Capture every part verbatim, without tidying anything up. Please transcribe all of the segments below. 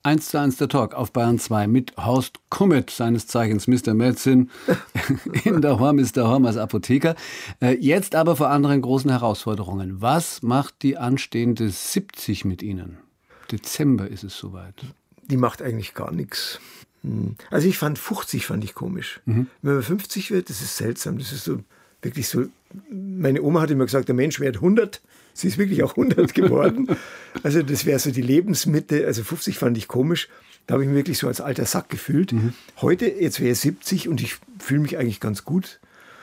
eins zu eins der Talk auf Bayern zwei mit Horst Kummet, seines Zeichens Mister Medicine, in der Horm ist der Horm als Apotheker. Jetzt aber vor anderen großen Herausforderungen. Was macht die anstehende siebzig mit Ihnen? Dezember ist es soweit. Die macht eigentlich gar nichts. Also ich fand fünfzig fand ich komisch. Mhm. Wenn man fünfzig wird, das ist seltsam. Das ist so wirklich so. Meine Oma hat immer gesagt, der Mensch wird hundert. Sie ist wirklich auch hundert geworden. Also das wäre so die Lebensmitte. Also fünfzig fand ich komisch. Da habe ich mich wirklich so als alter Sack gefühlt. Mhm. Heute, jetzt wäre ich siebzig und ich fühle mich eigentlich ganz gut.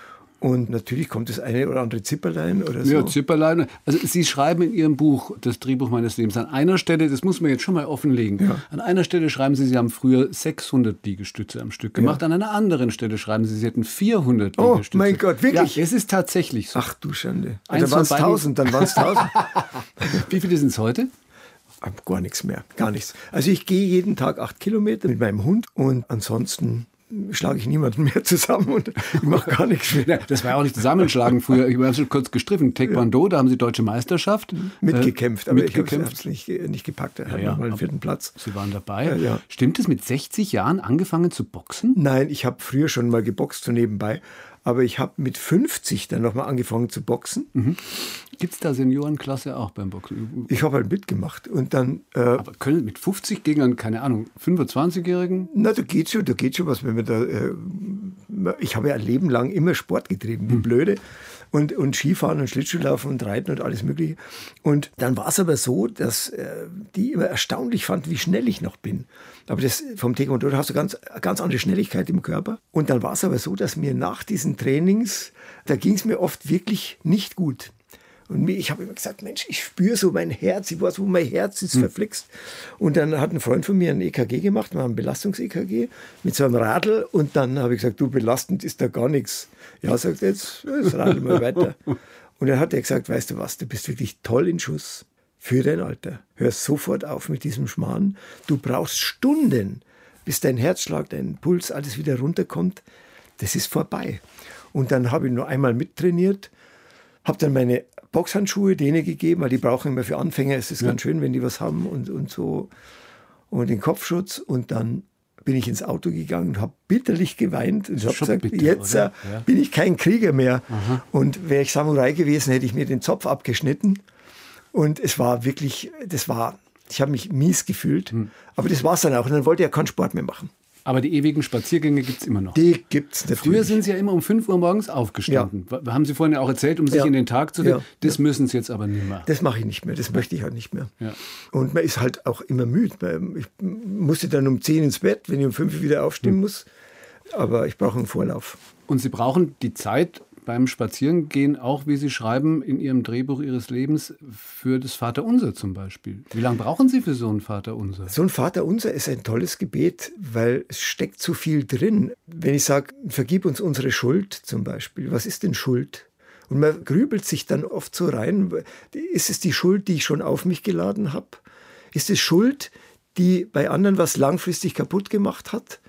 Und natürlich kommt das eine oder andere Zipperlein oder so. Ja, Zipperlein. Also Sie schreiben in Ihrem Buch, das Drehbuch meines Lebens, an einer Stelle, das muss man jetzt schon mal offenlegen, ja. An einer Stelle schreiben Sie, Sie haben früher sechshundert Liegestütze am Stück gemacht. Ja. An einer anderen Stelle schreiben Sie, Sie hätten vierhundert oh, Liegestütze. Oh mein Gott, wirklich? Ja, es ist tatsächlich so. Ach du Schande. Dann waren es tausend, dann waren es tausend. Wie viele sind es heute? Gar nichts mehr, gar nichts. Also ich gehe jeden Tag acht Kilometer mit meinem Hund und ansonsten schlage ich niemanden mehr zusammen und ich mache gar nichts mehr. Ja, das war ja auch nicht zusammenschlagen früher. Ich habe schon kurz gestriffen. Taekwondo, ja. Da haben Sie deutsche Meisterschaft. Mitgekämpft, äh, aber mitgekämpft. ich habe es nicht, nicht gepackt. Da hatten wir mal den vierten Platz. Sie waren dabei. Ja, ja. Stimmt es, mit sechzig Jahren angefangen zu boxen? Nein, ich habe früher schon mal geboxt, so nebenbei. Aber ich habe mit fünfzig dann nochmal angefangen zu boxen. Mhm. Gibt es da Seniorenklasse auch beim Boxen? Ich habe halt mitgemacht. Und dann, äh, aber können mit fünfzig gegen einen, keine Ahnung, fünfundzwanzigjährigen? Na, da geht schon, da geht schon was. Wenn man da, äh, ich habe ja ein Leben lang immer Sport getrieben, wie mhm. blöde. Und, und Skifahren und Schlittschuhlaufen und Reiten und alles Mögliche. Und dann war es aber so, dass äh, die immer erstaunlich fand, wie schnell ich noch bin. Aber das vom Taekwondo, da hast du ganz, eine ganz andere Schnelligkeit im Körper. Und dann war es aber so, dass mir nach diesen Trainings, da ging es mir oft wirklich nicht gut. Und ich habe immer gesagt, Mensch, ich spüre so mein Herz, ich weiß, wo mein Herz ist, verflixt. Und dann hat ein Freund von mir ein E K G gemacht, mal ein Belastungs-E K G mit so einem Radl. Und dann habe ich gesagt, du, belastend ist da gar nichts. Ja, sagt er, jetzt, das Radl mal weiter. Und dann hat er gesagt, weißt du was, du bist wirklich toll in Schuss für dein Alter. Hör sofort auf mit diesem Schmarrn. Du brauchst Stunden, bis dein Herzschlag, dein Puls, alles wieder runterkommt. Das ist vorbei. Und dann habe ich nur einmal mittrainiert, habe dann meine Boxhandschuhe denen gegeben, weil die brauchen immer für Anfänger. Es ist ja ganz schön, wenn die was haben und, und so. Und den Kopfschutz. Und dann bin ich ins Auto gegangen und habe bitterlich geweint. Und ich habe gesagt, bitter, jetzt ja. bin ich kein Krieger mehr. Aha. Und wäre ich Samurai gewesen, hätte ich mir den Zopf abgeschnitten. Und es war wirklich, das war, ich habe mich mies gefühlt. Hm. Aber das war es dann auch. Und dann wollte ich ja keinen Sport mehr machen. Aber die ewigen Spaziergänge gibt es immer noch. Die gibt es natürlich. Früher sind Sie ja immer um fünf Uhr morgens aufgestanden. Ja. Haben Sie vorhin ja auch erzählt, um sich ja. in den Tag zu legen. Ja. Das ja. müssen Sie jetzt aber nicht mehr. Das mache ich nicht mehr. Das möchte ich halt nicht mehr. Ja. Und man ist halt auch immer müde. Ich musste dann um zehn ins Bett, wenn ich um fünf wieder aufstehen hm. muss. Aber ich brauche einen Vorlauf. Und Sie brauchen die Zeit beim Spazierengehen auch, wie Sie schreiben, in Ihrem Drehbuch Ihres Lebens, für das Vaterunser zum Beispiel. Wie lange brauchen Sie für so ein Vaterunser? So ein Vaterunser ist ein tolles Gebet, weil es steckt so viel drin. Wenn ich sage, vergib uns unsere Schuld zum Beispiel, was ist denn Schuld? Und man grübelt sich dann oft so rein, ist es die Schuld, die ich schon auf mich geladen habe? Ist es Schuld, die bei anderen was langfristig kaputt gemacht hat?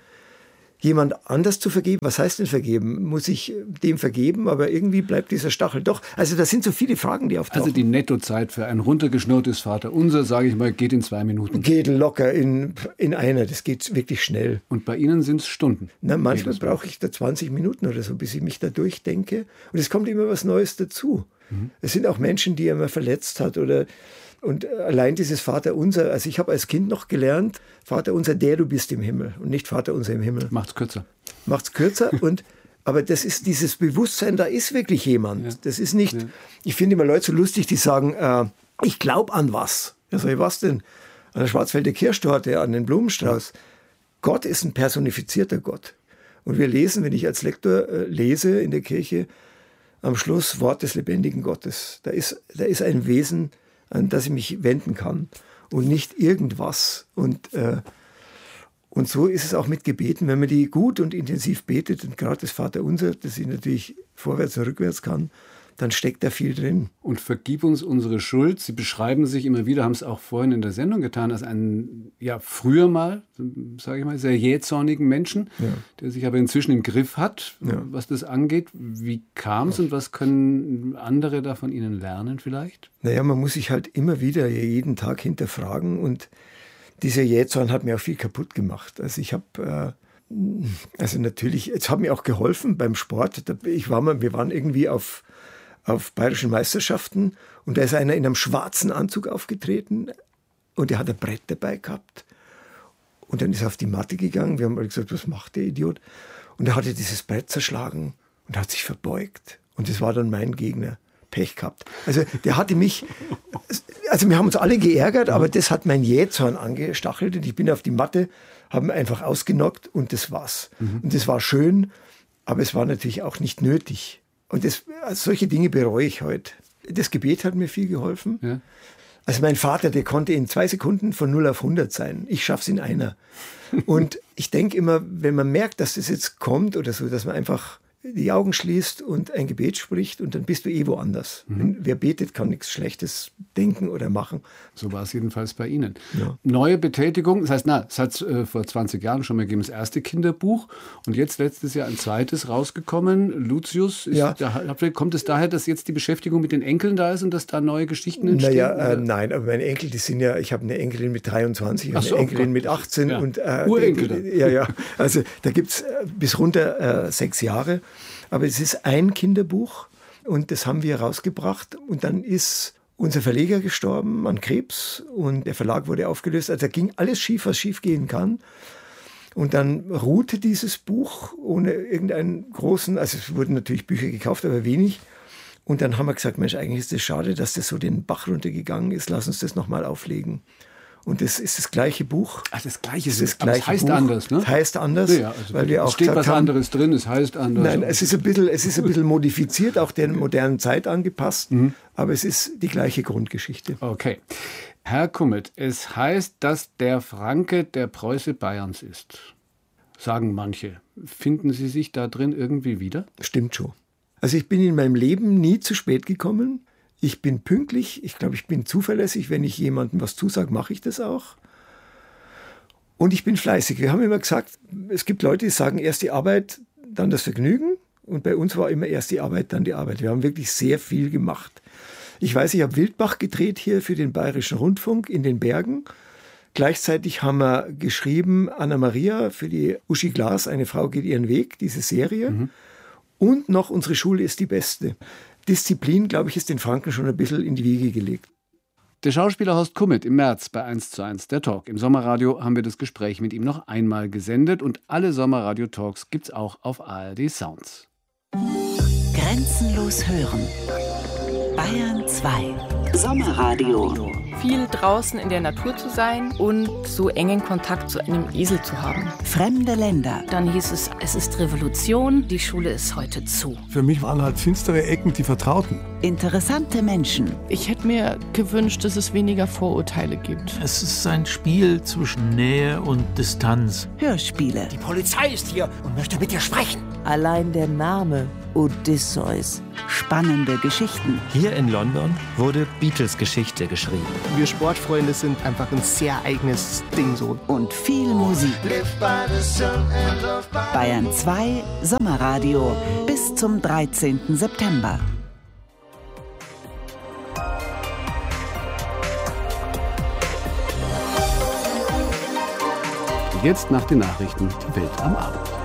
Jemand anders zu vergeben, was heißt denn vergeben? Muss ich dem vergeben, aber irgendwie bleibt dieser Stachel doch. Also das sind so viele Fragen, die auftauchen. Also die Nettozeit für ein runtergeschnurrtes Vaterunser, sage ich mal, geht in zwei Minuten. Geht locker in, in einer, das geht wirklich schnell. Und bei Ihnen sind es Stunden? Na, manchmal brauche ich da zwanzig Minuten oder so, bis ich mich da durchdenke. Und es kommt immer was Neues dazu. Mhm. Es sind auch Menschen, die er mal verletzt hat oder... Und allein dieses Vaterunser, also ich habe als Kind noch gelernt, Vaterunser, der du bist im Himmel und nicht Vaterunser im Himmel. Macht's kürzer. Macht's kürzer und aber das ist dieses Bewusstsein, da ist wirklich jemand. Ja. Das ist nicht, ja. Ich finde immer Leute so lustig, die sagen, äh, ich glaube an was. Ja, sag ich, was denn? An der Schwarzwälder Kirschtorte, an den Blumenstrauß. Ja. Gott ist ein personifizierter Gott. Und wir lesen, wenn ich als Lektor äh, lese in der Kirche, am Schluss Wort des lebendigen Gottes. Da ist, da ist ein Wesen, an das ich mich wenden kann und nicht irgendwas. Und, äh, und so ist es auch mit Gebeten, wenn man die gut und intensiv betet und gerade das Vaterunser, das ich natürlich vorwärts und rückwärts kann, dann steckt da viel drin. Und vergib uns unsere Schuld. Sie beschreiben sich immer wieder, haben es auch vorhin in der Sendung getan, als einen, ja, früher mal, sage ich mal, sehr jähzornigen Menschen, ja. der sich aber inzwischen im Griff hat, ja. was das angeht. Wie kam es ja. und was können andere da von Ihnen lernen vielleicht? Naja, man muss sich halt immer wieder jeden Tag hinterfragen und dieser Jähzorn hat mir auch viel kaputt gemacht. Also ich habe, äh, also natürlich, es hat mir auch geholfen beim Sport. Ich war mal, wir waren irgendwie auf, auf bayerischen Meisterschaften und da ist einer in einem schwarzen Anzug aufgetreten und der hat ein Brett dabei gehabt. Und dann ist er auf die Matte gegangen. Wir haben alle gesagt, was macht der Idiot? Und er hatte dieses Brett zerschlagen und hat sich verbeugt. Und das war dann mein Gegner. Pech gehabt. Also der hatte mich, also wir haben uns alle geärgert, aber das hat mein Jähzorn angestachelt und ich bin auf die Matte, habe ihn einfach ausgenockt und das war's. Mhm. Und das war schön, aber es war natürlich auch nicht nötig. Und das, also solche Dinge bereue ich heute. Das Gebet hat mir viel geholfen. Ja. Also mein Vater, der konnte in zwei Sekunden von null auf hundert sein. Ich schaff's in einer. Und ich denke immer, wenn man merkt, dass das jetzt kommt oder so, dass man einfach die Augen schließt und ein Gebet spricht und dann bist du eh woanders. Mhm. Wer betet, kann nichts Schlechtes denken oder machen. So war es jedenfalls bei Ihnen. Ja. Neue Betätigung, das heißt, na, es hat äh, vor zwanzig Jahren schon mal gegeben, das erste Kinderbuch und jetzt letztes Jahr ein zweites rausgekommen. Lucius, ist ja. da, kommt es daher, dass jetzt die Beschäftigung mit den Enkeln da ist und dass da neue Geschichten entstehen? Naja, äh, nein, aber meine Enkel, die sind ja, ich habe eine Enkelin mit dreiundzwanzig, Ach so, eine Enkelin oh mit achtzehn ja. und äh, Urenkel die, die, ja, ja, also da gibt es bis runter äh, sechs Jahre. Aber es ist ein Kinderbuch und das haben wir rausgebracht. Und dann ist unser Verleger gestorben an Krebs und der Verlag wurde aufgelöst. Also da ging alles schief, was schief gehen kann. Und dann ruhte dieses Buch ohne irgendeinen großen, also es wurden natürlich Bücher gekauft, aber wenig. Und dann haben wir gesagt, Mensch, eigentlich ist es das schade, dass das so den Bach runtergegangen ist. Lass uns das nochmal auflegen. Und das ist das gleiche Buch. Ach, das gleiche ist das gleiche aber es heißt Buch. anders, ne? Es heißt anders, ja, also weil wir auch es steht was haben, anderes drin, es heißt anders. Nein, es ist ein bisschen, es ist ein bisschen modifiziert, auch der modernen Zeit angepasst, mhm. aber es ist die gleiche Grundgeschichte. Okay. Herr Kummet, es heißt, dass der Franke der Preuße Bayerns ist. Sagen manche. Finden Sie sich da drin irgendwie wieder? Stimmt schon. Also ich bin in meinem Leben nie zu spät gekommen. Ich bin pünktlich, ich glaube, ich bin zuverlässig. Wenn ich jemandem was zusage, mache ich das auch. Und ich bin fleißig. Wir haben immer gesagt, es gibt Leute, die sagen, erst die Arbeit, dann das Vergnügen. Und bei uns war immer erst die Arbeit, dann die Arbeit. Wir haben wirklich sehr viel gemacht. Ich weiß, ich habe Wildbach gedreht hier für den Bayerischen Rundfunk in den Bergen. Gleichzeitig haben wir geschrieben, Anna Maria für die Uschi Glas, eine Frau geht ihren Weg, diese Serie. Mhm. Und noch Unsere Schule ist die beste. Disziplin, glaube ich, ist den Franken schon ein bisschen in die Wiege gelegt. Der Schauspieler Horst Kummet im März bei eins zu eins, der Talk. Im Sommerradio haben wir das Gespräch mit ihm noch einmal gesendet und alle Sommerradio-Talks gibt's auch auf A R D Sounds. Grenzenlos hören. Bayern zwei. Sommerradio. Viel draußen in der Natur zu sein und so engen Kontakt zu einem Esel zu haben. Fremde Länder. Dann hieß es, es ist Revolution, die Schule ist heute zu. Für mich waren halt finstere Ecken die Vertrauten. Interessante Menschen. Ich hätte mir gewünscht, dass es weniger Vorurteile gibt. Es ist ein Spiel zwischen Nähe und Distanz. Hörspiele. Die Polizei ist hier und möchte mit dir sprechen. Allein der Name Odysseus. Spannende Geschichten. Hier in London wurde Beatles Geschichte geschrieben. Wir Sportfreunde sind einfach ein sehr eigenes Ding so. Und viel Musik. Bayern zwei Sommerradio bis zum dreizehnten September. Jetzt nach den Nachrichten die Welt am Abend.